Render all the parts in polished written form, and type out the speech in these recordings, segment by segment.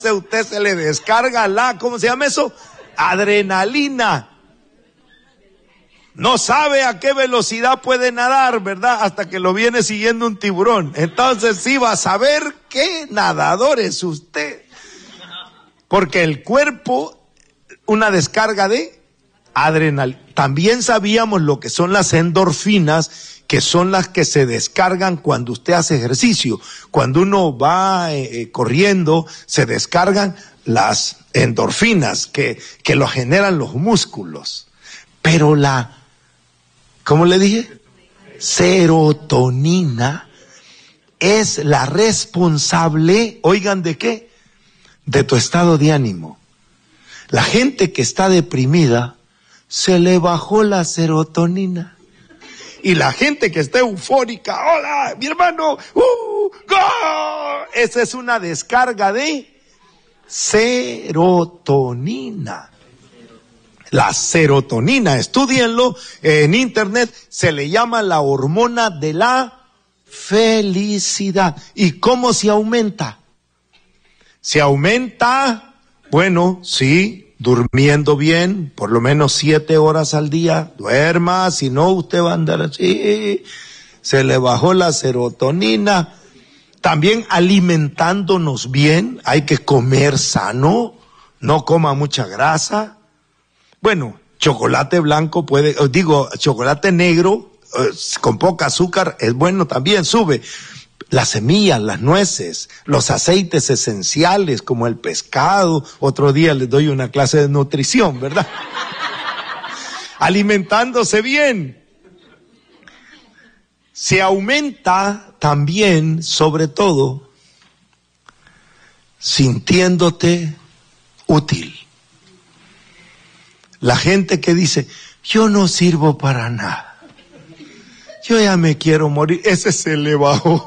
usted se le descarga ¿cómo se llama eso? Adrenalina. No sabe a qué velocidad puede nadar, ¿verdad? Hasta que lo viene siguiendo un tiburón. Entonces sí va a saber qué nadador es usted. Porque el cuerpo, una descarga de adrenalina. También sabíamos lo que son las endorfinas, que son las que se descargan cuando usted hace ejercicio. Cuando uno va corriendo, se descargan las endorfinas que lo generan los músculos. Pero ¿cómo le dije? Serotonina es la responsable, oigan, ¿de qué? De tu estado de ánimo. La gente que está deprimida, se le bajó la serotonina. Y la gente que está eufórica, hola, mi hermano, ¡gol! Esa es una descarga de serotonina. La serotonina, estúdienlo en internet, se le llama la hormona de la felicidad. ¿Y cómo se aumenta? Se aumenta, bueno, sí, durmiendo bien, por lo menos 7 horas al día, duerma, si no usted va a andar así, se le bajó la serotonina. También alimentándonos bien, hay que comer sano, no coma mucha grasa. Bueno, chocolate blanco chocolate negro con poca azúcar es bueno también, sube. Las semillas, las nueces, los aceites esenciales como el pescado. Otro día les doy una clase de nutrición, ¿verdad? Alimentándose bien. Se aumenta también, sobre todo, sintiéndote útil. La gente que dice, yo no sirvo para nada, yo ya me quiero morir, ese se le bajó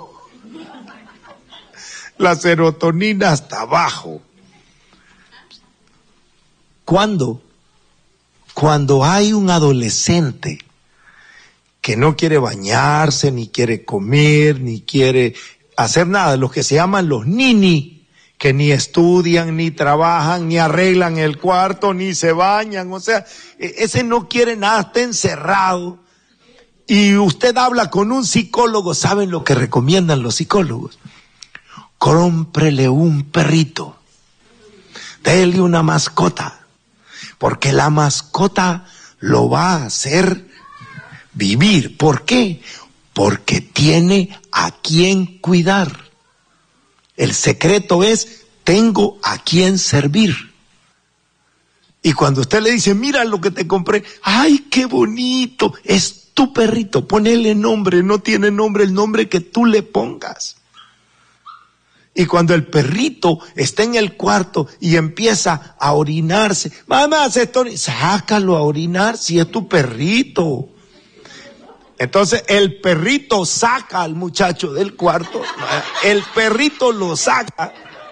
la serotonina hasta abajo. Cuando hay un adolescente que no quiere bañarse, ni quiere comer, ni quiere hacer nada, los que se llaman los nini, que ni estudian, ni trabajan, ni arreglan el cuarto, ni se bañan, o sea, ese no quiere nada, está encerrado. Y usted habla con un psicólogo, ¿saben lo que recomiendan los psicólogos? Cómprele un perrito, dele una mascota, porque la mascota lo va a hacer vivir. ¿Por qué? Porque tiene a quien cuidar. El secreto es, tengo a quien servir. Y cuando usted le dice, mira lo que te compré, ¡ay, qué bonito! Es tu perrito, ponele nombre, no tiene nombre, el nombre que tú le pongas. Y cuando el perrito está en el cuarto y empieza a orinarse, mamá, sácalo a orinar si es tu perrito. Entonces el perrito saca al muchacho del cuarto, el perrito lo saca.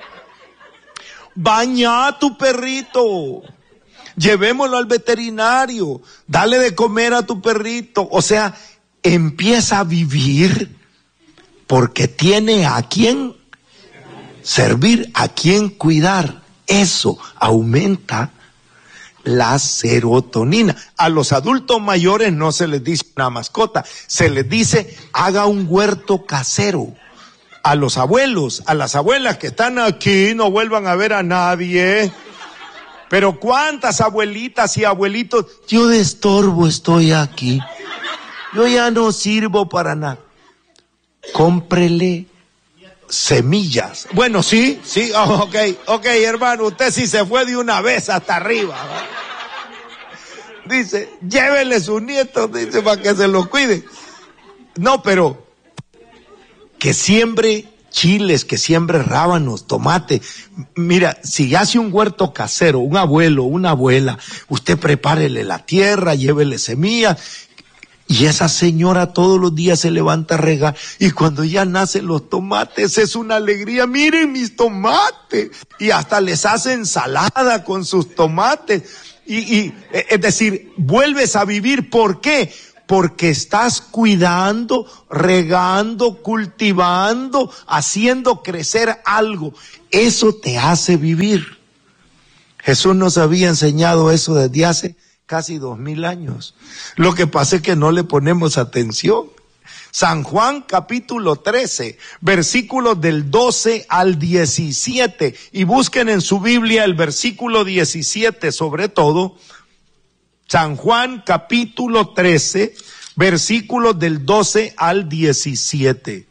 Baña a tu perrito, llevémoslo al veterinario, dale de comer a tu perrito. O sea, empieza a vivir porque tiene a quien servir, a quien cuidar. Eso aumenta la serotonina. A los adultos mayores no se les dice una mascota, se les dice haga un huerto casero. A los abuelos, a las abuelas que están aquí, no vuelvan a ver a nadie. Pero cuántas abuelitas y abuelitos, yo de estorbo estoy aquí, yo ya no sirvo para nada. Cómprele semillas. Bueno, sí, ok, hermano, usted sí se fue de una vez hasta arriba, ¿verdad? Dice, llévele sus nietos, dice, para que se los cuide. No, pero que siembre chiles, que siembre rábanos, tomate. Mira, si hace un huerto casero, un abuelo, una abuela, usted prepárele la tierra, llévele semillas. Y esa señora todos los días se levanta a regar, y cuando ya nacen los tomates es una alegría. Miren mis tomates, y hasta les hace ensalada con sus tomates. Y es decir, vuelves a vivir. ¿Por qué? Porque estás cuidando, regando, cultivando, haciendo crecer algo. Eso te hace vivir. Jesús nos había enseñado eso desde hace casi 2000 años. Lo que pasa es que no le ponemos atención. San Juan capítulo 13, versículos del 12 al 17. Y busquen en su Biblia el versículo 17 sobre todo. San Juan capítulo 13, versículos del 12 al 17.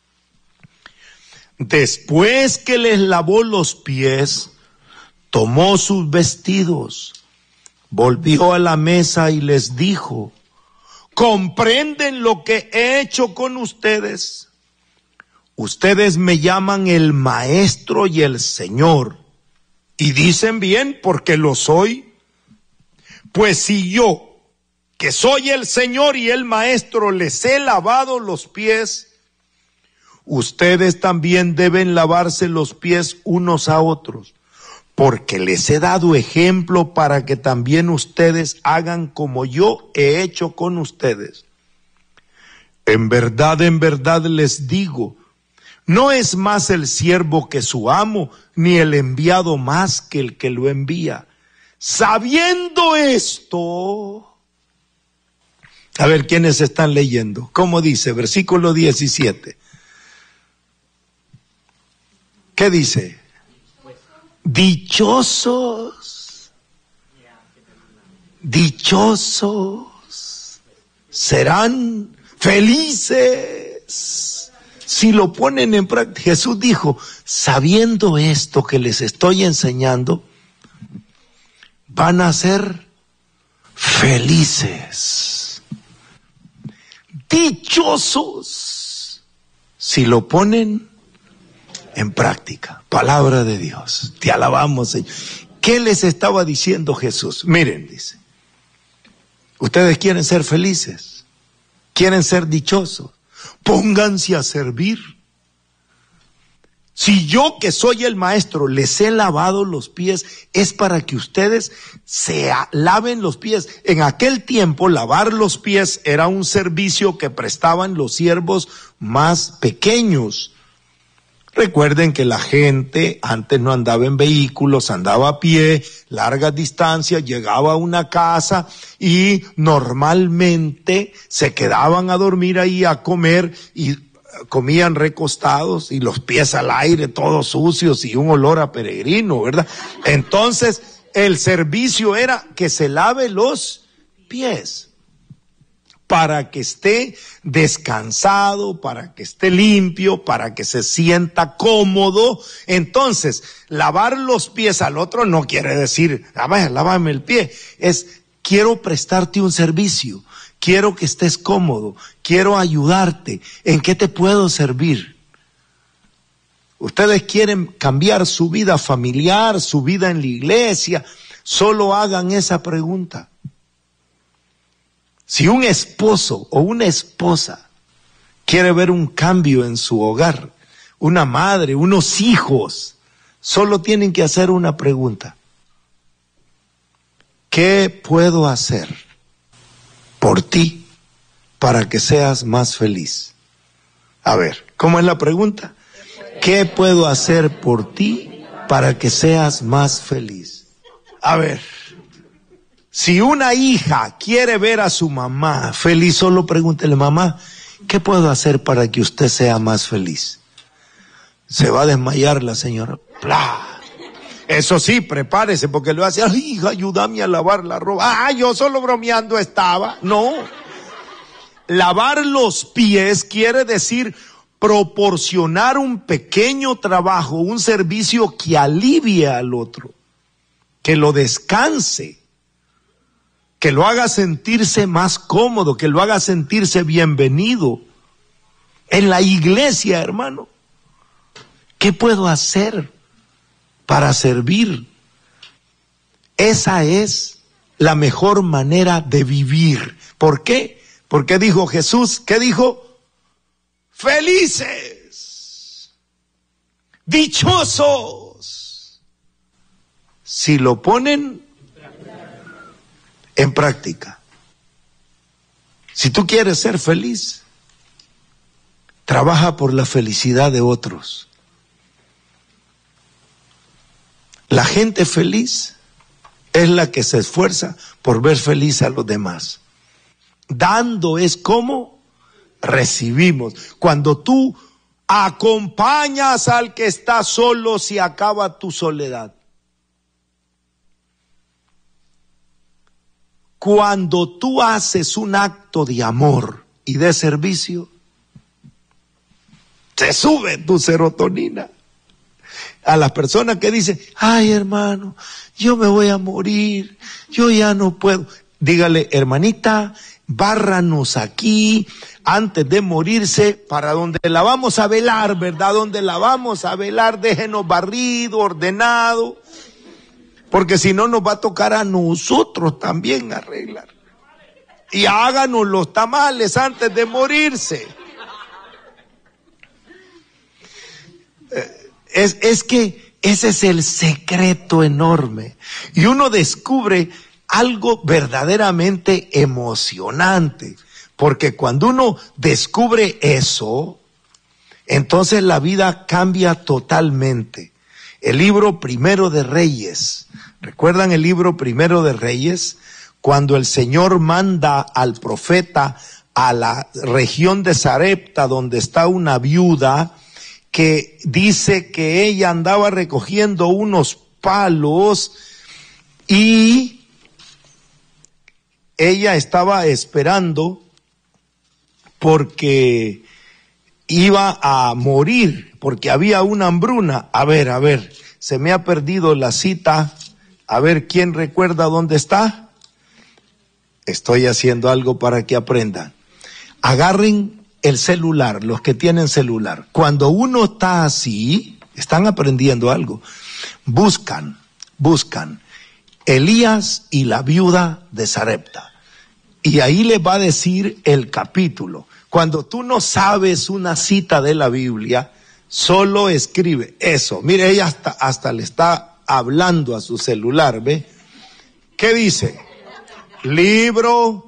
Después que les lavó los pies, tomó sus vestidos, volvió a la mesa y les dijo: ¿comprenden lo que he hecho con ustedes? Ustedes me llaman el Maestro y el Señor, y dicen bien porque lo soy. Pues si yo, que soy el Señor y el Maestro, les he lavado los pies, ustedes también deben lavarse los pies unos a otros, porque les he dado ejemplo para que también ustedes hagan como yo he hecho con ustedes. En verdad les digo, no es más el siervo que su amo, ni el enviado más que el que lo envía. Sabiendo esto, a ver quiénes están leyendo. ¿Cómo dice? Versículo 17. ¿Qué dice? Dichosos serán felices si lo ponen en práctica. Jesús dijo, sabiendo esto que les estoy enseñando, van a ser felices. Dichosos si lo ponen en práctica. Palabra de Dios. Te alabamos, Señor. ¿Qué les estaba diciendo Jesús? Miren, dice, ustedes quieren ser felices, quieren ser dichosos, pónganse a servir. Si yo, que soy el Maestro, les he lavado los pies, es para que ustedes se laven los pies. En aquel tiempo, lavar los pies era un servicio que prestaban los siervos más pequeños. Recuerden que la gente antes no andaba en vehículos, andaba a pie, largas distancias, llegaba a una casa y normalmente se quedaban a dormir ahí, a comer, y comían recostados y los pies al aire, todos sucios y un olor a peregrino, ¿verdad? Entonces, el servicio era que se lave los pies para que esté descansado, para que esté limpio, para que se sienta cómodo. Entonces, lavar los pies al otro no quiere decir, lávame el pie, es quiero prestarte un servicio. Quiero que estés cómodo, quiero ayudarte. ¿En qué te puedo servir? Ustedes quieren cambiar su vida familiar, su vida en la iglesia, solo hagan esa pregunta. Si un esposo o una esposa quiere ver un cambio en su hogar, una madre, unos hijos, solo tienen que hacer una pregunta. ¿Qué puedo hacer por ti para que seas más feliz? A ver, ¿cómo es la pregunta? ¿Qué puedo hacer por ti para que seas más feliz? A ver, si una hija quiere ver a su mamá feliz, solo pregúntele, mamá, ¿qué puedo hacer para que usted sea más feliz? Se va a desmayar la señora. ¡Plah! Eso sí, prepárese, porque le va a decir, ay, hija, ayúdame a lavar la ropa. Yo solo bromeando estaba. No. Lavar los pies quiere decir proporcionar un pequeño trabajo, un servicio que alivie al otro, que lo descanse, que lo haga sentirse más cómodo, que lo haga sentirse bienvenido. En la iglesia, hermano, ¿qué puedo hacer para servir? Esa es la mejor manera de vivir. ¿Por qué? Porque dijo Jesús, ¿qué dijo? Felices, dichosos, si lo ponen en práctica. Si tú quieres ser feliz, trabaja por la felicidad de otros. La gente feliz es la que se esfuerza por ver feliz a los demás. Dando es como recibimos. Cuando tú acompañas al que está solo, se acaba tu soledad. Cuando tú haces un acto de amor y de servicio, se sube tu serotonina. A las personas que dicen, ay hermano, yo me voy a morir, yo ya no puedo. Dígale, hermanita, bárranos aquí antes de morirse para donde la vamos a velar, ¿verdad? Donde la vamos a velar, déjenos barrido, ordenado, porque si no nos va a tocar a nosotros también arreglar. Y háganos los tamales antes de morirse. Es que ese es el secreto enorme. Y uno descubre algo verdaderamente emocionante. Porque cuando uno descubre eso, entonces la vida cambia totalmente. El libro Primero de Reyes. ¿Recuerdan el libro Primero de Reyes? Cuando el Señor manda al profeta a la región de Sarepta, donde está una viuda, que dice que ella andaba recogiendo unos palos y ella estaba esperando porque iba a morir, porque había una hambruna. A ver, se me ha perdido la cita. A ver, ¿quién recuerda dónde está? Estoy haciendo algo para que aprendan. Agarren el celular, los que tienen celular. Cuando uno está así, están aprendiendo algo. Buscan Elías y la viuda de Sarepta. Y ahí les va a decir el capítulo. Cuando tú no sabes una cita de la Biblia, solo escribe eso. Mire, ella hasta le está hablando a su celular, ¿ve? ¿Qué dice? Libro...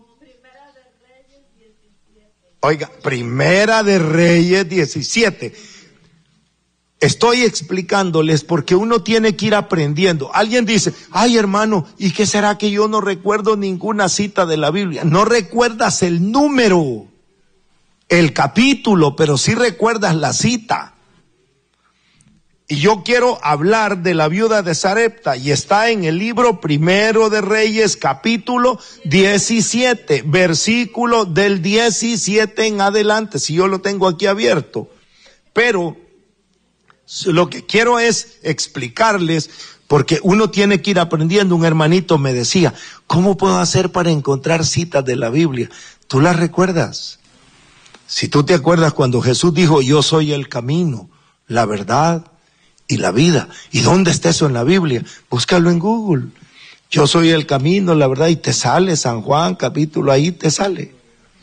Oiga, Primera de Reyes 17. Estoy explicándoles porque uno tiene que ir aprendiendo. Alguien dice, ay hermano, ¿y qué será que yo no recuerdo ninguna cita de la Biblia? No recuerdas el número, el capítulo, pero sí recuerdas la cita. Y yo quiero hablar de la viuda de Sarepta y está en el libro Primero de Reyes, capítulo 17, versículo del 17 en adelante, si yo lo tengo aquí abierto. Pero lo que quiero es explicarles, porque uno tiene que ir aprendiendo. Un hermanito me decía, ¿cómo puedo hacer para encontrar citas de la Biblia? ¿Tú las recuerdas? Si tú te acuerdas cuando Jesús dijo, yo soy el camino, la verdad y la vida. ¿Y dónde está eso en la Biblia? Búscalo en Google. Yo soy el camino, la verdad, y te sale San Juan, capítulo, ahí te sale.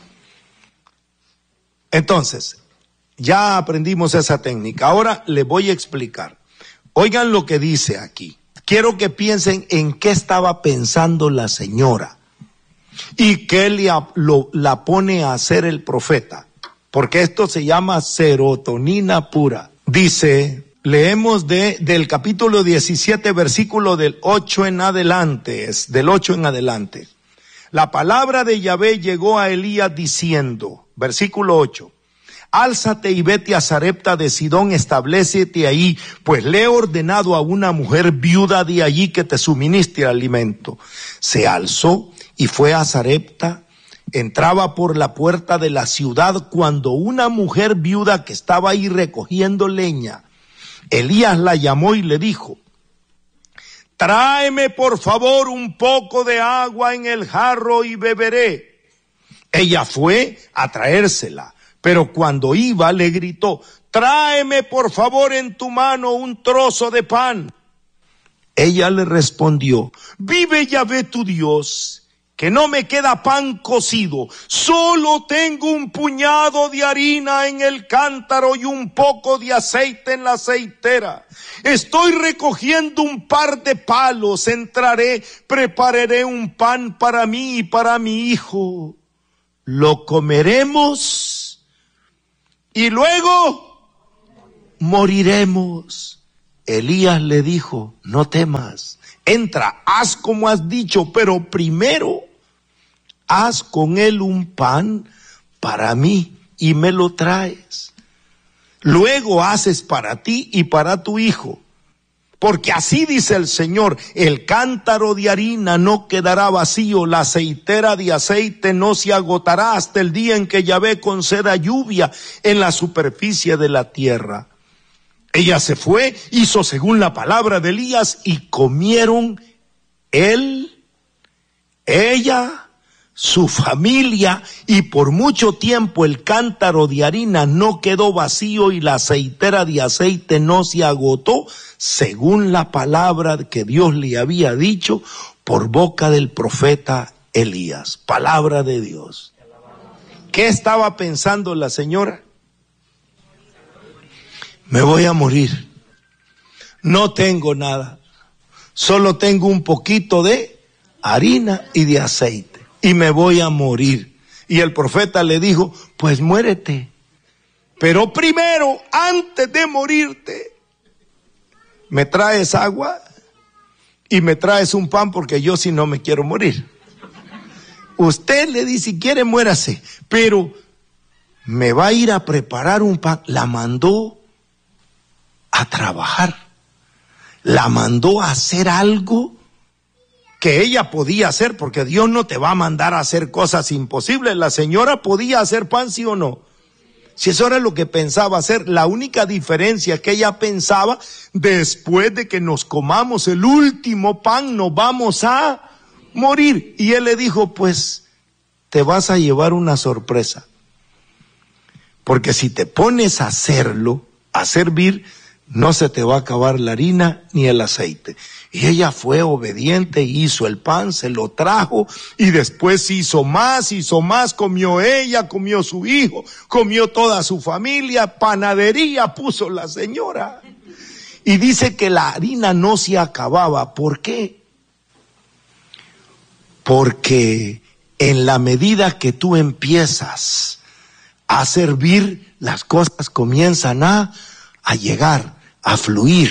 Entonces, ya aprendimos esa técnica. Ahora les voy a explicar. Oigan lo que dice aquí. Quiero que piensen en qué estaba pensando la señora y qué la pone a hacer el profeta. Porque esto se llama serotonina pura. Dice... Leemos del capítulo 17, versículo del 8 en adelante, es del 8 en adelante. La palabra de Yahvé llegó a Elías diciendo, versículo 8, álzate y vete a Sarepta de Sidón, establécete ahí, pues le he ordenado a una mujer viuda de allí que te suministre alimento. Se alzó y fue a Sarepta. Entraba por la puerta de la ciudad cuando una mujer viuda que estaba ahí recogiendo leña, Elías la llamó y le dijo, tráeme por favor un poco de agua en el jarro y beberé. Ella fue a traérsela, pero cuando iba le gritó, tráeme por favor en tu mano un trozo de pan. Ella le respondió, vive Yahvé tu Dios, que no me queda pan cocido, solo tengo un puñado de harina en el cántaro y un poco de aceite en la aceitera. Estoy recogiendo un par de palos, entraré, prepararé un pan para mí y para mi hijo. Lo comeremos y luego moriremos. Elías le dijo, no temas, entra, haz como has dicho, pero primero haz con él un pan para mí y me lo traes. Luego haces para ti y para tu hijo. Porque así dice el Señor, el cántaro de harina no quedará vacío, la aceitera de aceite no se agotará hasta el día en que Yahvé conceda lluvia en la superficie de la tierra. Ella se fue, hizo según la palabra de Elías y comieron él, ella, su familia, y por mucho tiempo el cántaro de harina no quedó vacío y la aceitera de aceite no se agotó, según la palabra que Dios le había dicho por boca del profeta Elías. Palabra de Dios. ¿Qué estaba pensando la señora? Me voy a morir. No tengo nada. Solo tengo un poquito de harina y de aceite. Y me voy a morir. Y el profeta le dijo, pues muérete. Pero primero, antes de morirte, me traes agua y me traes un pan porque yo si no me quiero morir. Usted le dice, si quiere muérase, pero me va a ir a preparar un pan. La mandó a trabajar. La mandó a hacer algo que ella podía hacer, porque Dios no te va a mandar a hacer cosas imposibles. La señora podía hacer pan, ¿sí o no? Si eso era lo que pensaba hacer, la única diferencia es que ella pensaba, después de que nos comamos el último pan, nos vamos a morir. Y él le dijo, pues, te vas a llevar una sorpresa. Porque si te pones a hacerlo, a servir, no se te va a acabar la harina ni el aceite. Y ella fue obediente, hizo el pan, se lo trajo y después hizo más, comió ella, comió su hijo, comió toda su familia, panadería puso la señora. Y dice que la harina no se acababa. ¿Por qué? Porque en la medida que tú empiezas a servir, las cosas comienzan a llegar, a fluir.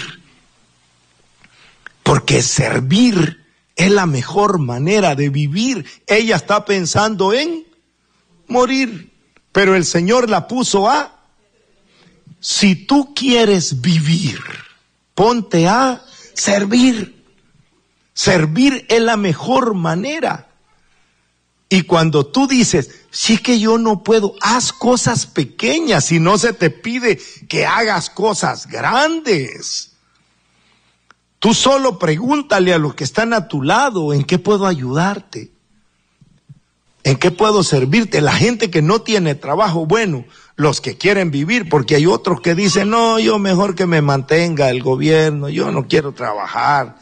Porque servir es la mejor manera de vivir. Ella está pensando en morir, pero el Señor la puso a, si tú quieres vivir, ponte a servir. Servir es la mejor manera. Y cuando tú dices, sí que yo no puedo, haz cosas pequeñas, si no se te pide que hagas cosas grandes. Tú solo pregúntale a los que están a tu lado, ¿en qué puedo ayudarte? ¿En qué puedo servirte? La gente que no tiene trabajo, bueno, los que quieren vivir, porque hay otros que dicen, no, yo mejor que me mantenga el gobierno, yo no quiero trabajar.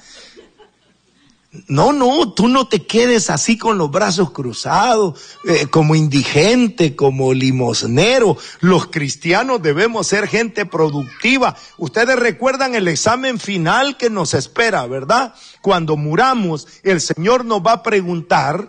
No, tú no te quedes así con los brazos cruzados, como indigente, como limosnero. Los cristianos debemos ser gente productiva. Ustedes recuerdan el examen final que nos espera, ¿verdad? Cuando muramos, el Señor nos va a preguntar,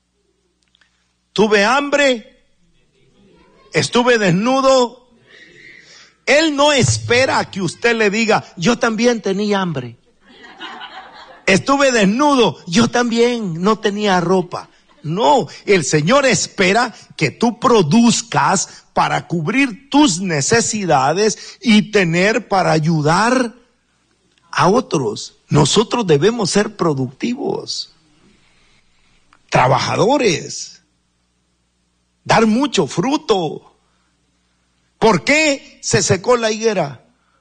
¿tuve hambre? ¿Estuve desnudo? Él no espera a que usted le diga, yo también tenía hambre. Estuve desnudo, yo también no tenía ropa. No, el Señor espera que tú produzcas para cubrir tus necesidades y tener para ayudar a otros. Nosotros debemos ser productivos, trabajadores, dar mucho fruto. ¿Por qué se secó la higuera?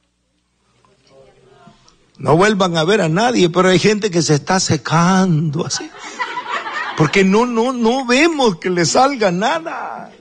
No vuelvan a ver a nadie, pero hay gente que se está secando así. Porque no vemos que le salga nada.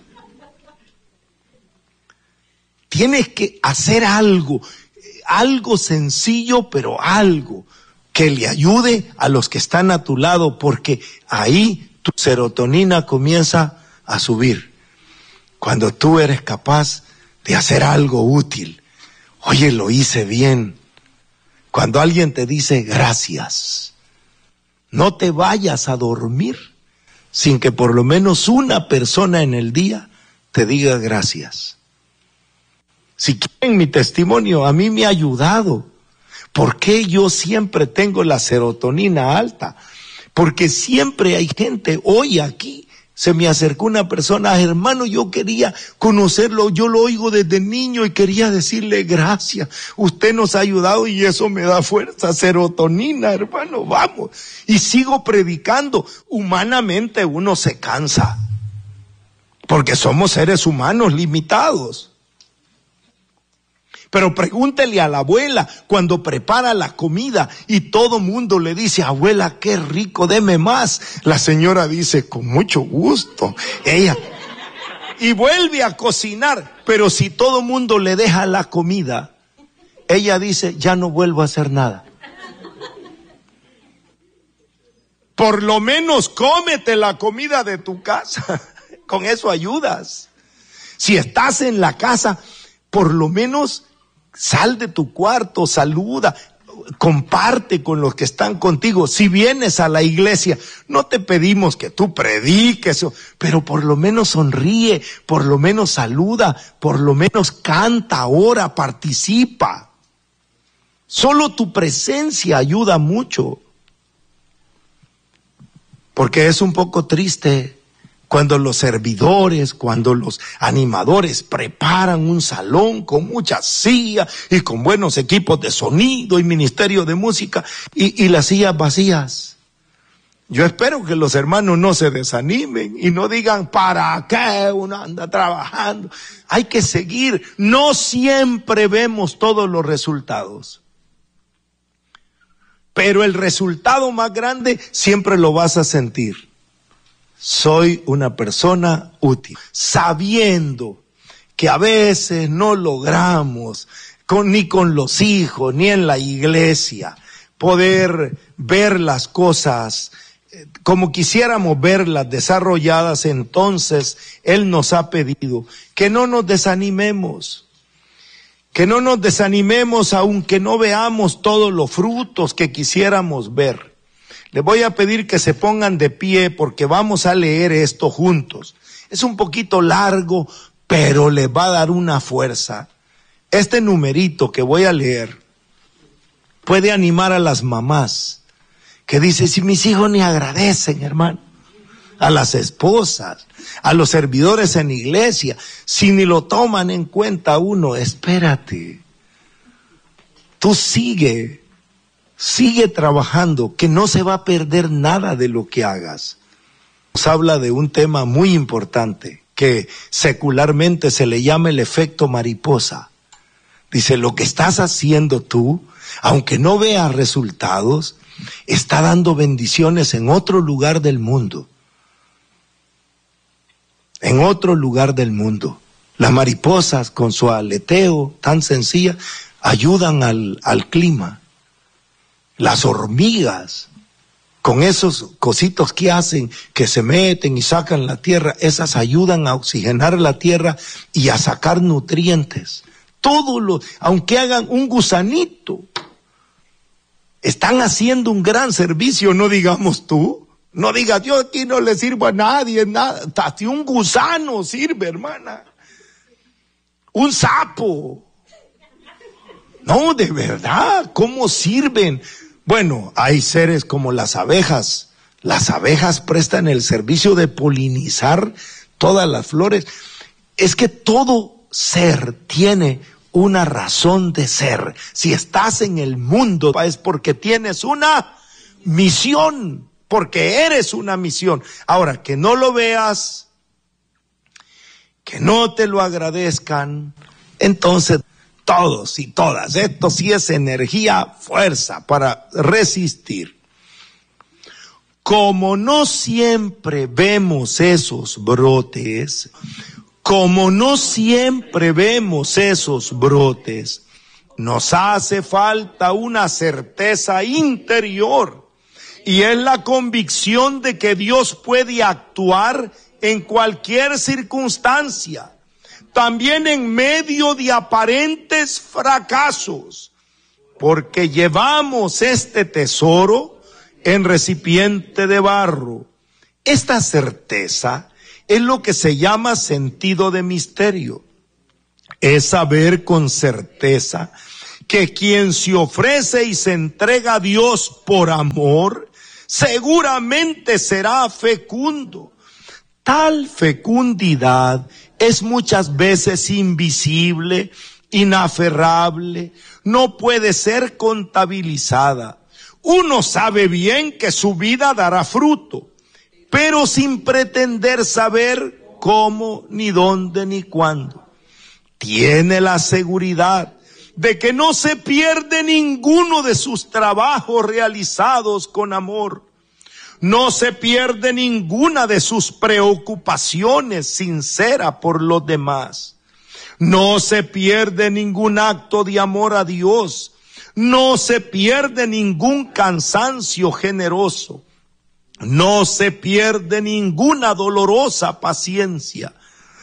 Tienes que hacer algo sencillo, pero algo que le ayude a los que están a tu lado, porque ahí tu serotonina comienza a subir. Cuando tú eres capaz de hacer algo útil. Oye, lo hice bien. Cuando alguien te dice gracias, no te vayas a dormir sin que por lo menos una persona en el día te diga gracias. Si quieren mi testimonio, a mí me ha ayudado, ¿Por qué yo siempre tengo la serotonina alta? Porque siempre hay gente. Hoy aquí se me acercó una persona, hermano, yo quería conocerlo, yo lo oigo desde niño y quería decirle gracias. Usted nos ha ayudado y eso me da fuerza, serotonina, hermano, vamos. Y sigo predicando. Humanamente uno se cansa, porque somos seres humanos limitados. Pero pregúntele a la abuela cuando prepara la comida y todo mundo le dice, abuela, qué rico, deme más. La señora dice, con mucho gusto. Ella, y vuelve a cocinar, pero si todo mundo le deja la comida, ella dice, ya no vuelvo a hacer nada. Por lo menos cómete la comida de tu casa. Con eso ayudas. Si estás en la casa, por lo menos sal de tu cuarto, saluda, comparte con los que están contigo. Si vienes a la iglesia, no te pedimos que tú prediques, pero por lo menos sonríe, por lo menos saluda, por lo menos canta, ora, participa. Solo tu presencia ayuda mucho. Porque es un poco triste cuando los servidores, cuando los animadores preparan un salón con muchas sillas y con buenos equipos de sonido y ministerio de música y las sillas vacías. Yo espero que los hermanos no se desanimen y no digan, ¿para qué uno anda trabajando? Hay que seguir. No siempre vemos todos los resultados. Pero el resultado más grande siempre lo vas a sentir. Soy una persona útil, sabiendo que a veces no logramos, ni con los hijos, ni en la iglesia, poder ver las cosas como quisiéramos verlas desarrolladas. Entonces Él nos ha pedido que no nos desanimemos. Que no nos desanimemos aunque no veamos todos los frutos que quisiéramos ver. Les voy a pedir que se pongan de pie porque vamos a leer esto juntos. Es un poquito largo, pero les va a dar una fuerza. Este numerito que voy a leer puede animar a las mamás que dicen, si mis hijos ni agradecen, hermano, a las esposas, a los servidores en iglesia, si ni lo toman en cuenta uno, espérate. Tú sigue trabajando, que no se va a perder nada de lo que hagas. Nos habla de un tema muy importante, que secularmente se le llama el efecto mariposa. Dice, lo que estás haciendo tú, aunque no veas resultados, está dando bendiciones en otro lugar del mundo. En otro lugar del mundo. Las mariposas, con su aleteo tan sencilla, ayudan al clima. Las hormigas, con esos cositos que hacen, que se meten y sacan la tierra, esas ayudan a oxigenar la tierra y a sacar nutrientes. Aunque hagan un gusanito, están haciendo un gran servicio, no digamos tú. No digas, yo aquí no le sirvo a nadie, nada. Hasta un gusano sirve, hermana. Un sapo. No, de verdad, ¿cómo sirven? Bueno, hay seres como las abejas. Las abejas prestan el servicio de polinizar todas las flores. Es que todo ser tiene una razón de ser. Si estás en el mundo es porque tienes una misión, porque eres una misión. Ahora, que no lo veas, que no te lo agradezcan, entonces todos y todas, esto sí es energía, fuerza para resistir. Como no siempre vemos esos brotes, nos hace falta una certeza interior, y es la convicción de que Dios puede actuar en cualquier circunstancia, también en medio de aparentes fracasos, porque llevamos este tesoro en recipiente de barro. Esta certeza es lo que se llama sentido de misterio. Es saber con certeza que quien se ofrece y se entrega a Dios por amor, seguramente será fecundo. Tal fecundidad es muchas veces invisible, inaferrable, no puede ser contabilizada. Uno sabe bien que su vida dará fruto, pero sin pretender saber cómo, ni dónde, ni cuándo. Tiene la seguridad de que no se pierde ninguno de sus trabajos realizados con amor. No se pierde ninguna de sus preocupaciones sinceras por los demás. No se pierde ningún acto de amor a Dios. No se pierde ningún cansancio generoso. No se pierde ninguna dolorosa paciencia.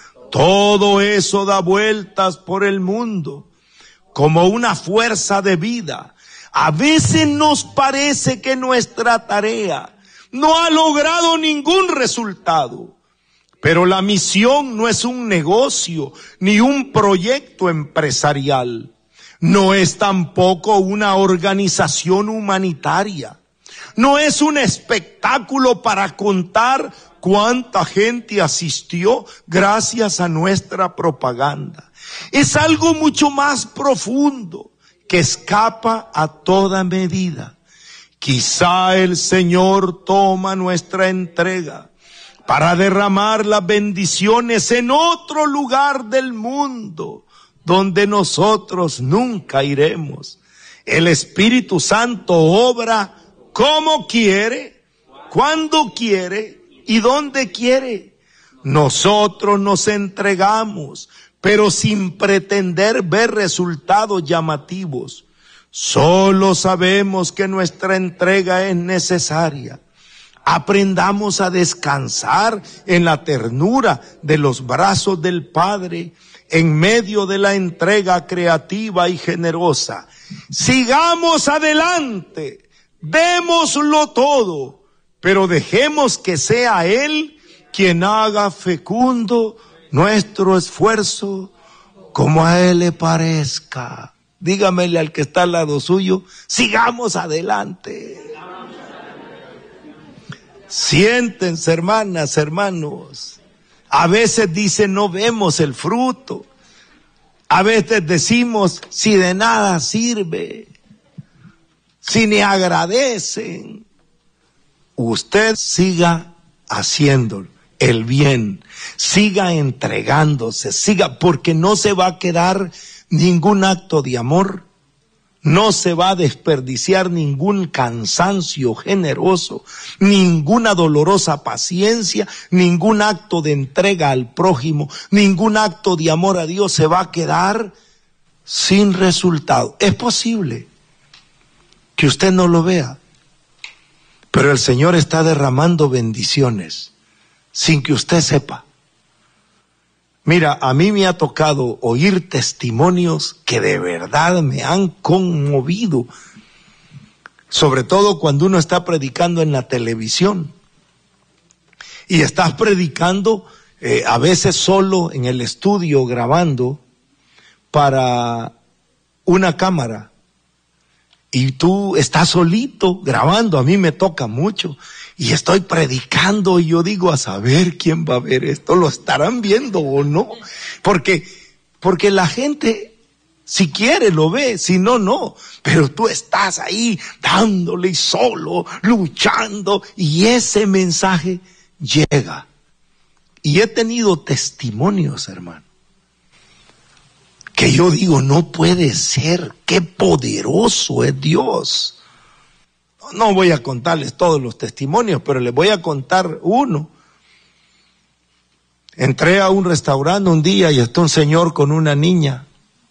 Todo eso da vueltas por el mundo como una fuerza de vida. A veces nos parece que nuestra tarea no ha logrado ningún resultado, pero la misión no es un negocio ni un proyecto empresarial. No es tampoco una organización humanitaria. No es un espectáculo para contar cuánta gente asistió gracias a nuestra propaganda. Es algo mucho más profundo que escapa a toda medida. Quizá el Señor toma nuestra entrega para derramar las bendiciones en otro lugar del mundo donde nosotros nunca iremos. El Espíritu Santo obra como quiere, cuando quiere y donde quiere. Nosotros nos entregamos, pero sin pretender ver resultados llamativos. Solo sabemos que nuestra entrega es necesaria. Aprendamos a descansar en la ternura de los brazos del Padre en medio de la entrega creativa y generosa. Sigamos adelante, démoslo todo, pero dejemos que sea Él quien haga fecundo nuestro esfuerzo como a Él le parezca. Dígamele al que está al lado suyo, sigamos adelante. Siéntense, hermanas, hermanos. A veces dicen no vemos el fruto. A veces decimos si de nada sirve, si ni agradecen. Usted siga haciendo el bien, siga entregándose, siga, porque no se va a quedar ningún acto de amor, no se va a desperdiciar ningún cansancio generoso, ninguna dolorosa paciencia, ningún acto de entrega al prójimo, ningún acto de amor a Dios se va a quedar sin resultado. Es posible que usted no lo vea, pero el Señor está derramando bendiciones sin que usted sepa. Mira, a mí me ha tocado oír testimonios que de verdad me han conmovido, sobre todo cuando uno está predicando en la televisión y estás predicando a veces solo en el estudio grabando para una cámara y tú estás solito grabando. A mí me toca mucho y estoy predicando y yo digo, a saber quién va a ver esto, lo estarán viendo o no, porque la gente si quiere lo ve, si no, no, pero tú estás ahí dándole y solo, luchando, y ese mensaje llega. Y he tenido testimonios, hermano, que yo digo, no puede ser, qué poderoso es Dios. No voy a contarles todos los testimonios, pero les voy a contar uno. Entré a un restaurante un día y está un señor con una niña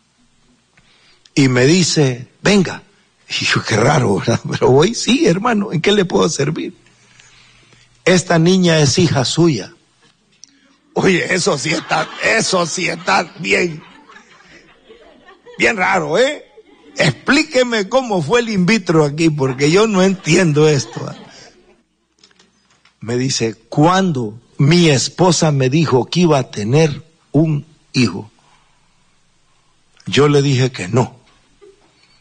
y me dice, venga. Y yo, qué raro, ¿verdad? Pero voy, sí, hermano, ¿en qué le puedo servir? Esta niña es hija suya. Oye, eso sí está bien raro, ¿eh? Explíqueme cómo fue el in vitro aquí, porque yo no entiendo esto. Me dice, ¿cuándo mi esposa me dijo que iba a tener un hijo? Yo le dije que no.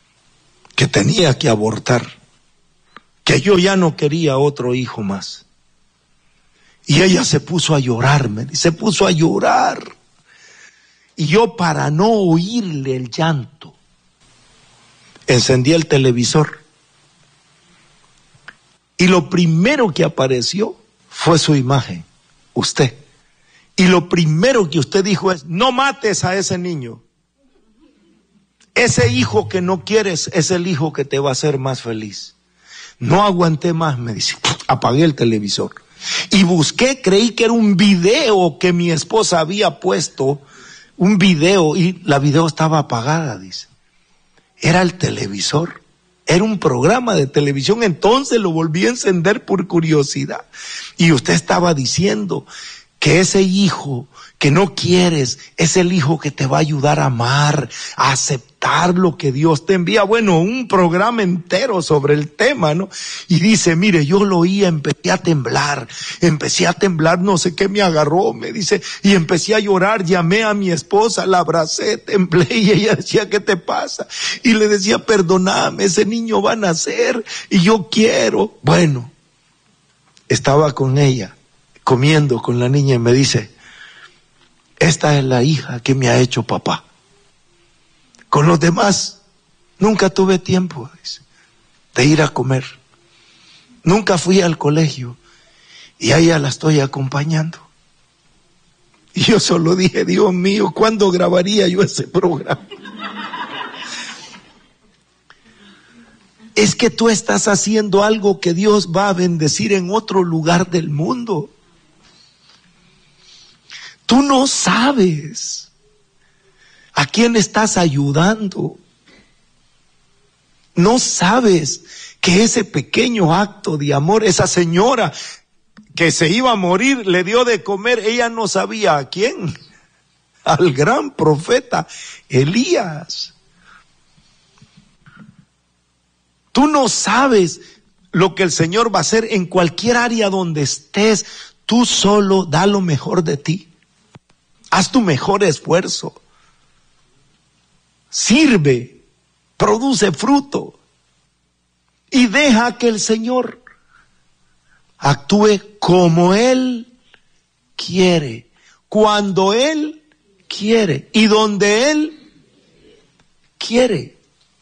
que tenía que abortar, que yo ya no quería otro hijo más. Y ella se puso a llorarme, se puso a llorar. Y yo, para no oírle el llanto, encendí el televisor. Y lo primero que apareció fue su imagen, usted. Y lo primero que usted dijo es: no mates a ese niño. Ese hijo que no quieres es el hijo que te va a hacer más feliz. No aguanté más, me dice. Apagué el televisor. Y busqué, creí que era un video que mi esposa había puesto, un video, y la video estaba apagada, dice. Era el televisor. Era un programa de televisión, entonces lo volví a encender por curiosidad. Y usted estaba diciendo que ese hijo que no quieres es el hijo que te va a ayudar a amar, a aceptar lo que Dios te envía. Bueno, un programa entero sobre el tema, ¿no? Y dice, mire, yo lo oía, empecé a temblar, no sé qué me agarró, me dice, y empecé a llorar, llamé a mi esposa, la abracé, temblé, y ella decía, ¿qué te pasa? Y le decía, perdóname, ese niño va a nacer, y yo quiero. Bueno, estaba con ella, comiendo con la niña, y me dice, esta es la hija que me ha hecho papá. Con los demás nunca tuve tiempo, dice, de ir a comer. Nunca fui al colegio y a ella la estoy acompañando. Y yo solo dije, Dios mío, ¿cuándo grabaría yo ese programa? Es que tú estás haciendo algo que Dios va a bendecir en otro lugar del mundo. Tú no sabes a quién estás ayudando. No sabes que ese pequeño acto de amor, esa señora que se iba a morir, le dio de comer, ella no sabía a quién, al gran profeta Elías. Tú no sabes lo que el Señor va a hacer en cualquier área donde estés. Tú solo da lo mejor de ti. Haz tu mejor esfuerzo. Sirve, produce fruto y deja que el Señor actúe como Él quiere, cuando Él quiere y donde Él quiere.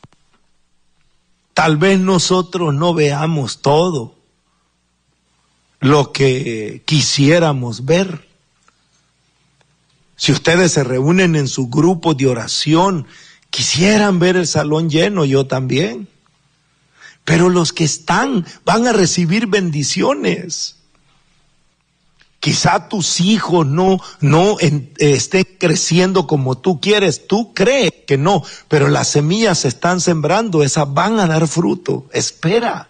Tal vez nosotros no veamos todo lo que quisiéramos ver. Si ustedes se reúnen en su grupo de oración, quisieran ver el salón lleno, yo también. Pero los que están van a recibir bendiciones. Quizá tus hijos no estén creciendo como tú quieres. Tú crees que no, pero las semillas se están sembrando, esas van a dar fruto. Espera.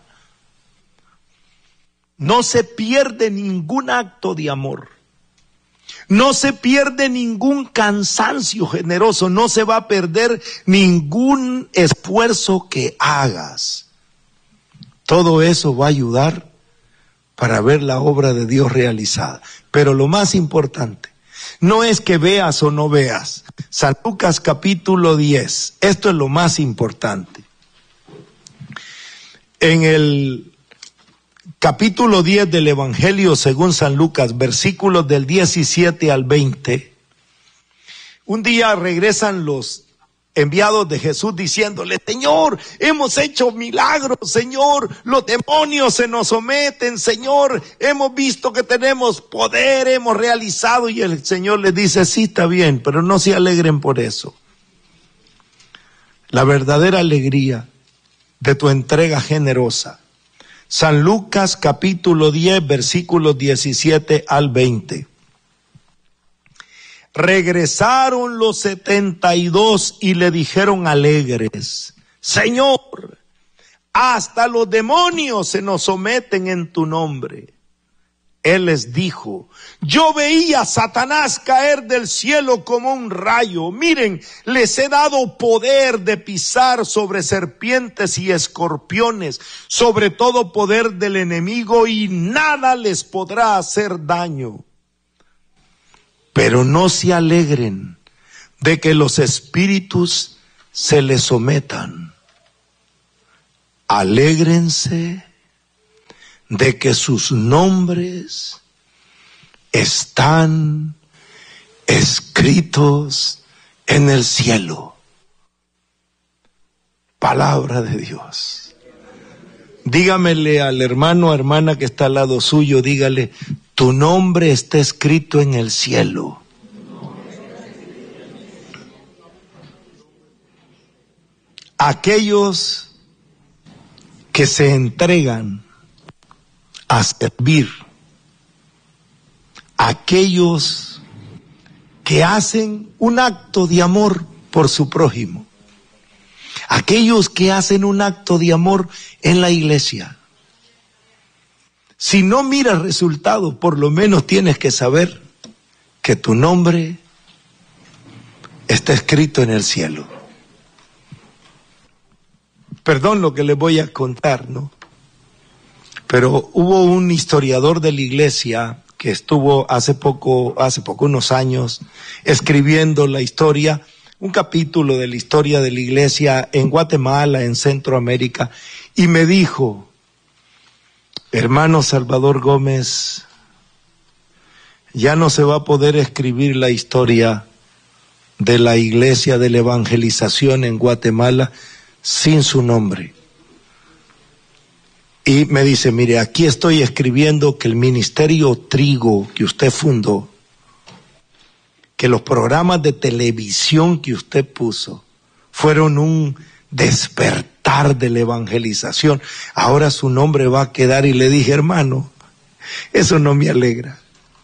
No se pierde ningún acto de amor. No se pierde ningún cansancio generoso, no se va a perder ningún esfuerzo que hagas. Todo eso va a ayudar para ver la obra de Dios realizada. Pero lo más importante, no es que veas o no veas. San Lucas capítulo 10, esto es lo más importante. En el capítulo 10 del Evangelio según San Lucas, versículos del 17 al 20, un día regresan los enviados de Jesús diciéndole, Señor, hemos hecho milagros, Señor, los demonios se nos someten, Señor, hemos visto que tenemos poder, hemos realizado, y el Señor les dice, sí, está bien, pero no se alegren por eso. La verdadera alegría de tu entrega generosa. San Lucas capítulo 10, versículos 17 al 20. Regresaron los 72 y le dijeron alegres, Señor, hasta los demonios se nos someten en tu nombre. Él les dijo, yo veía a Satanás caer del cielo como un rayo. Miren, les he dado poder de pisar sobre serpientes y escorpiones, sobre todo poder del enemigo, y nada les podrá hacer daño. Pero no se alegren de que los espíritus se les sometan. alégrense de que sus nombres están escritos en el cielo. Palabra de Dios. Dígamele al hermano o hermana que está al lado suyo, dígale, tu nombre está escrito en el cielo. Aquellos que se entregan a servir, aquellos que hacen un acto de amor por su prójimo, aquellos que hacen un acto de amor en la iglesia. Si no miras resultados, por lo menos tienes que saber que tu nombre está escrito en el cielo. Perdón lo que les voy a contar, ¿no? Pero hubo un historiador de la iglesia que estuvo hace poco, unos años, escribiendo la historia, un capítulo de la historia de la iglesia en Guatemala, en Centroamérica, y me dijo, hermano Salvador Gómez, ya no se va a poder escribir la historia de la iglesia de la evangelización en Guatemala sin su nombre. Y me dice, mire, aquí estoy escribiendo que el Ministerio Trigo que usted fundó, que los programas de televisión que usted puso, fueron un despertar de la evangelización. Ahora su nombre va a quedar, y le dije, hermano, eso no me alegra.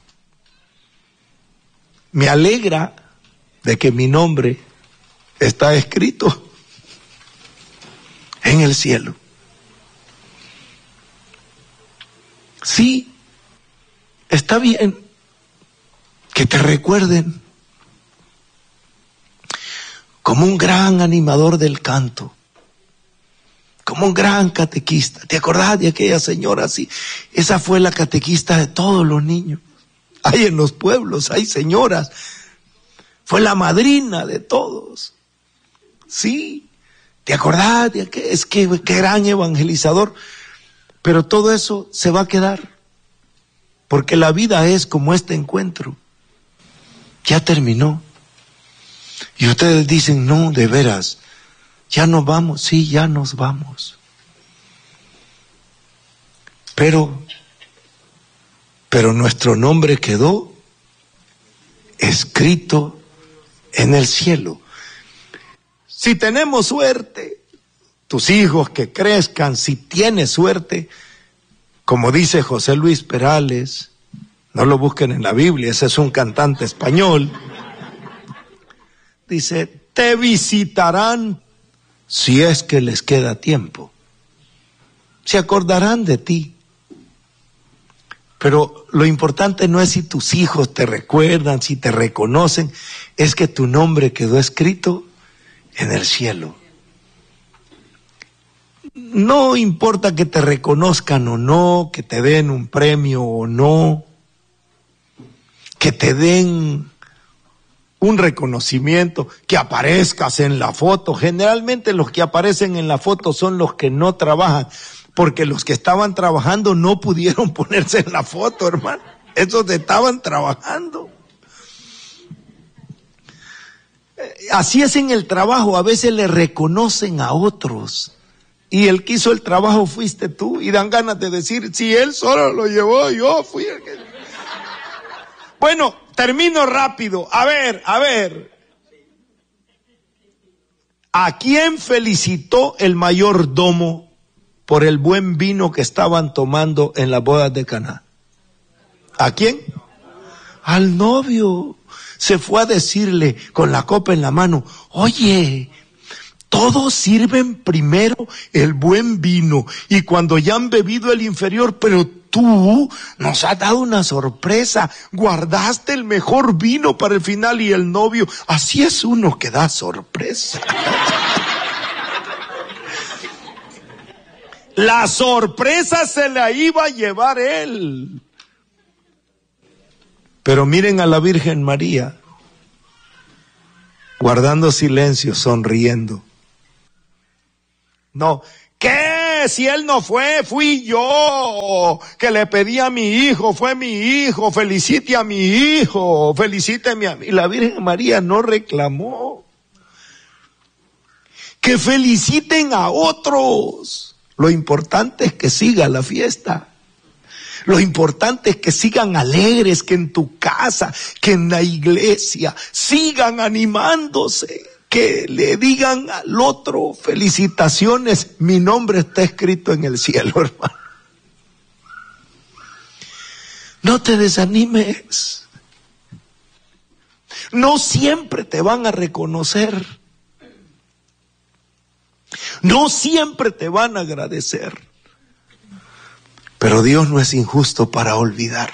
Me alegra de que mi nombre está escrito en el cielo. Sí, está bien que te recuerden como un gran animador del canto, como un gran catequista. ¿Te acordás de aquella señora así? Esa fue la catequista de todos los niños. Hay en los pueblos, hay señoras. Fue la madrina de todos. Sí, ¿te acordás de aquel? Es que qué gran evangelizador. Pero todo eso se va a quedar, porque la vida es como este encuentro. Ya terminó. Y ustedes dicen, no, de veras, ya nos vamos. Sí, ya nos vamos. Pero nuestro nombre quedó escrito en el cielo. Si tenemos suerte, tus hijos que crezcan, si tienes suerte, como dice José Luis Perales, no lo busquen en la Biblia, ese es un cantante español, dice, te visitarán si es que les queda tiempo, se acordarán de ti. Pero lo importante no es si tus hijos te recuerdan, si te reconocen, es que tu nombre quedó escrito en el cielo. No importa que te reconozcan o no, que te den un premio o no, que te den un reconocimiento, que aparezcas en la foto. Generalmente los que aparecen en la foto son los que no trabajan, porque los que estaban trabajando no pudieron ponerse en la foto, hermano. Esos estaban trabajando. Así es en el trabajo, a veces le reconocen a otros. Y el que hizo el trabajo fuiste tú, y dan ganas de decir, si él solo lo llevó, yo fui el que... Bueno, termino rápido. A ver. ¿A quién felicitó el mayordomo por el buen vino que estaban tomando en las bodas de Caná? ¿A quién? Al novio. Se fue a decirle con la copa en la mano, oye, todos sirven primero el buen vino y cuando ya han bebido el inferior, pero tú nos has dado una sorpresa, guardaste el mejor vino para el final. Y el novio, así es uno que da sorpresa. La sorpresa se la iba a llevar él. Pero miren a la Virgen María, guardando silencio, sonriendo. No, ¿qué? fue, si él no fue, fui yo que le pedí a mi hijo, fue mi hijo, felicite a mi hijo, felicíteme a mí. Y la Virgen María no reclamó. Que feliciten a otros. Lo importante es que siga la fiesta. Lo importante es que sigan alegres, que en tu casa, que en la iglesia, sigan animándose, que le digan al otro, felicitaciones, mi nombre está escrito en el cielo, hermano. No te desanimes. No siempre te van a reconocer. No siempre te van a agradecer. Pero Dios no es injusto para olvidar.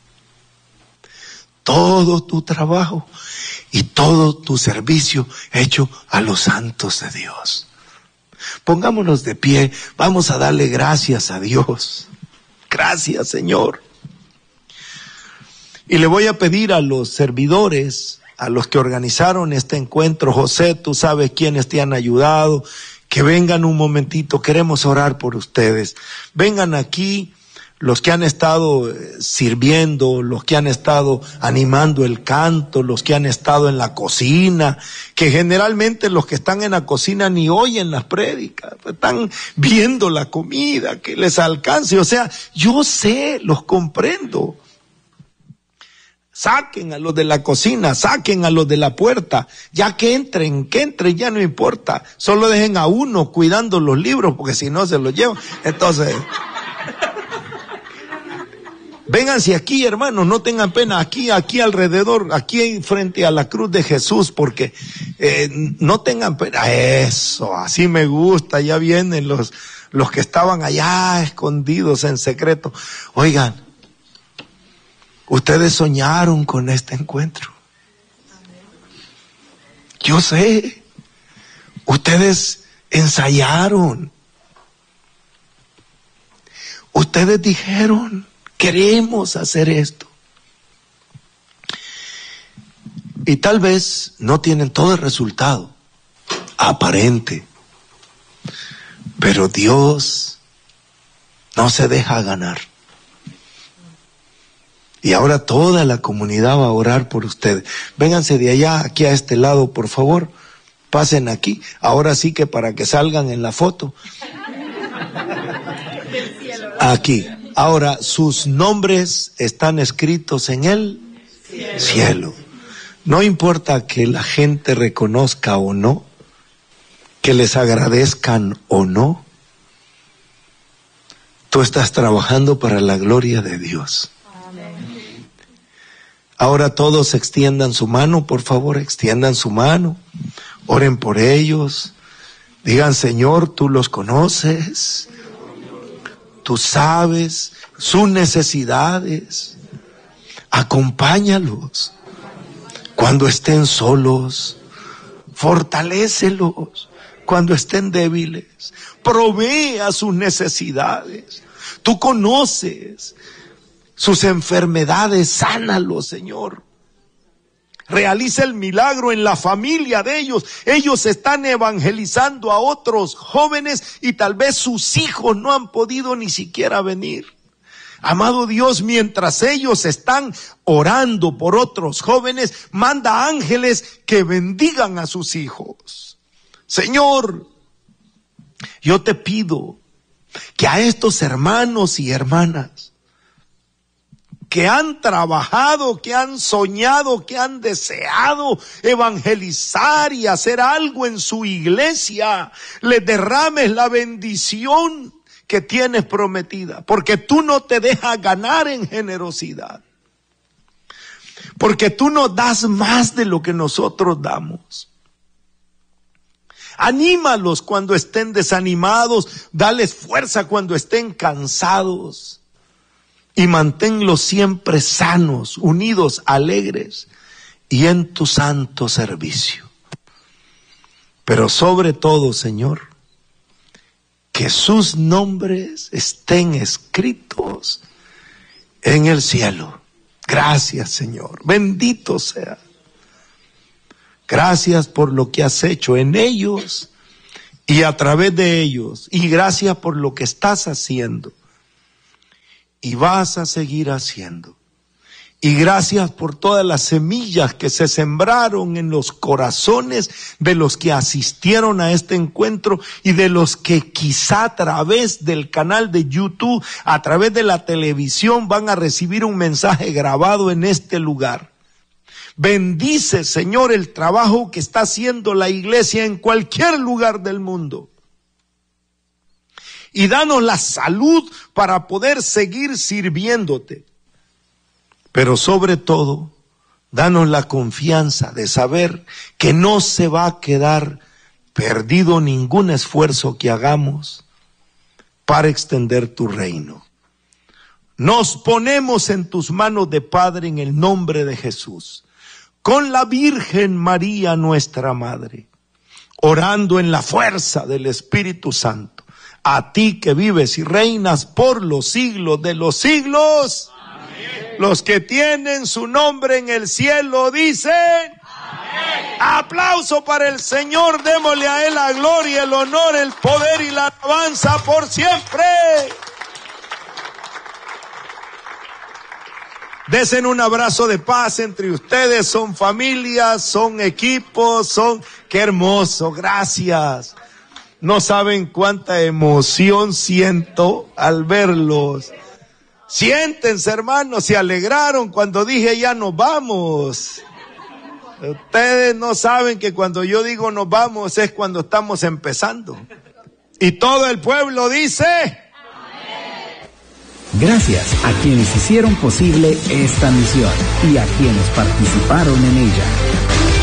Todo tu trabajo y todo tu servicio hecho a los santos de Dios. Pongámonos de pie, vamos a darle gracias a Dios. Gracias, Señor. Y le voy a pedir a los servidores, a los que organizaron este encuentro, José, tú sabes quiénes te han ayudado, que vengan un momentito, queremos orar por ustedes. Vengan aquí los que han estado sirviendo, los que han estado animando el canto, los que han estado en la cocina, que generalmente los que están en la cocina ni oyen las prédicas, están viendo la comida, que les alcance. O sea, yo sé, los comprendo. Saquen a los de la cocina, saquen a los de la puerta, ya que entren, ya no importa. Solo dejen a uno cuidando los libros, porque si no se los llevan. Entonces, vénganse aquí, hermanos, no tengan pena, aquí alrededor, aquí frente a la cruz de Jesús, porque no tengan pena. Eso, así me gusta, ya vienen los que estaban allá escondidos en secreto. Oigan, ustedes soñaron con este encuentro. Yo sé, ustedes ensayaron. Ustedes dijeron, queremos hacer esto. Y tal vez no tienen todo el resultado aparente, pero Dios no se deja ganar. Y ahora toda la comunidad va a orar por ustedes. Vénganse de allá, aquí a este lado, por favor. Pasen aquí. Ahora sí que para que salgan en la foto. Aquí. Ahora, sus nombres están escritos en el cielo. No importa que la gente reconozca o no, que les agradezcan o no. Tú estás trabajando para la gloria de Dios. Ahora todos extiendan su mano, por favor, extiendan su mano, oren por ellos, digan, Señor, tú los conoces, tú sabes sus necesidades, acompáñalos cuando estén solos, fortalécelos cuando estén débiles, provee a sus necesidades, tú conoces sus enfermedades, sánalos, Señor. Realiza el milagro en la familia de ellos. Ellos están evangelizando a otros jóvenes y tal vez sus hijos no han podido ni siquiera venir. Amado Dios, mientras ellos están orando por otros jóvenes, manda ángeles que bendigan a sus hijos. Señor, yo te pido que a estos hermanos y hermanas que han trabajado, que han soñado, que han deseado evangelizar y hacer algo en su iglesia, les derrames la bendición que tienes prometida, porque tú no te dejas ganar en generosidad, porque tú nos das más de lo que nosotros damos. Anímalos cuando estén desanimados, dales fuerza cuando estén cansados. Y manténlos siempre sanos, unidos, alegres y en tu santo servicio. Pero sobre todo, Señor, que sus nombres estén escritos en el cielo. Gracias, Señor. Bendito sea. Gracias por lo que has hecho en ellos y a través de ellos, y gracias por lo que estás haciendo y vas a seguir haciendo. Y gracias por todas las semillas que se sembraron en los corazones de los que asistieron a este encuentro y de los que quizá a través del canal de YouTube, a través de la televisión, van a recibir un mensaje grabado en este lugar. Bendice, Señor, el trabajo que está haciendo la iglesia en cualquier lugar del mundo. Y danos la salud para poder seguir sirviéndote. Pero sobre todo, danos la confianza de saber que no se va a quedar perdido ningún esfuerzo que hagamos para extender tu reino. Nos ponemos en tus manos de Padre en el nombre de Jesús, con la Virgen María nuestra Madre, orando en la fuerza del Espíritu Santo, a ti que vives y reinas por los siglos de los siglos. Los que tienen su nombre en el cielo dicen amén. Aplauso para el Señor, démosle a Él la gloria, el honor, el poder y la alabanza por siempre. Desen un abrazo de paz entre ustedes, son familias, son equipos, qué hermoso, gracias. No saben cuánta emoción siento al verlos. Siéntense, hermanos, se alegraron cuando dije ya nos vamos. Ustedes no saben que cuando yo digo nos vamos es cuando estamos empezando. Y todo el pueblo dice amén. Gracias a quienes hicieron posible esta misión y a quienes participaron en ella.